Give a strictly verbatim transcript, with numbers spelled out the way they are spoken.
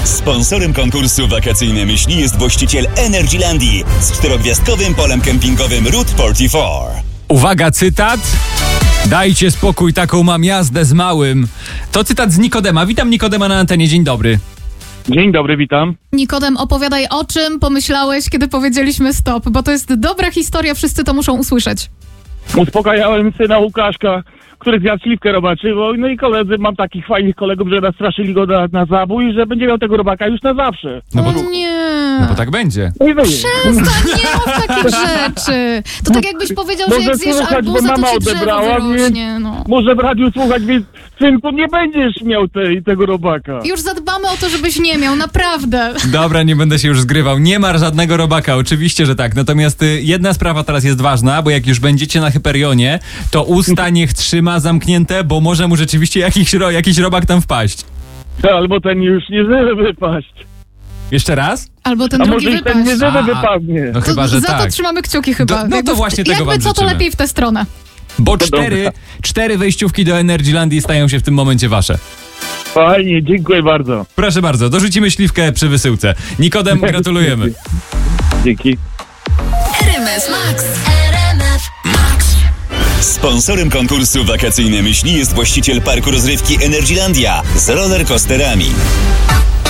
Sponsorem konkursu Wakacyjne Myśli jest właściciel Energylandii z czterogwiazdkowym polem kempingowym Route czterdzieści cztery. Uwaga, cytat. Dajcie spokój, taką mam jazdę z małym. To cytat z Nikodema. Witam Nikodema na antenie. Dzień dobry. Dzień dobry, witam. Nikodem, opowiadaj, o czym pomyślałeś, kiedy powiedzieliśmy stop, bo to jest dobra historia, wszyscy to muszą usłyszeć. Uspokajałem syna Łukaszka, który zjadł śliwkę robaczywą, no i koledzy, mam takich fajnych kolegów, że nastraszyli go na, na zabój, że będzie miał tego robaka już na zawsze. No bo, O nie. no bo tak będzie. No i wyje. Przestań, nie mów takich rzeczy. To tak jakbyś powiedział, że Może jak zjesz słuchać, bo arbuzę, mama to ci drzewo odebrała, wyrośnie. No. Może w radiu słuchać, więc synku, nie będziesz miał tej, tego robaka. Już zadbamy o to, żebyś nie miał, naprawdę. Dobra, nie będę się już zgrywał. Nie ma żadnego robaka, oczywiście, że tak. Natomiast y, jedna sprawa teraz jest ważna, bo jak już będziecie na Hyperionie, to usta niech trzyma zamknięte, bo może mu rzeczywiście jakiś, ro, jakiś robak tam wpaść. Albo ten już nie żeby wypaść. Jeszcze raz? Albo ten A drugi może i ten nie wypaść. żeby A, wypadnie. No To chyba, że za tak. to trzymamy kciuki chyba. Do- no Jakby to w- właśnie tego Jakby wam co, to życzymy. lepiej w tę stronę. Bo cztery, cztery wejściówki do Energylandii stają się w tym momencie wasze. Fajnie, dziękuję bardzo. Proszę bardzo, dorzucimy śliwkę przy wysyłce. Nikodem, gratulujemy. Dzięki. R M F Max. R M F Max. Sponsorem konkursu Wakacyjne Myśli jest właściciel parku rozrywki Energylandia z rollercoasterami.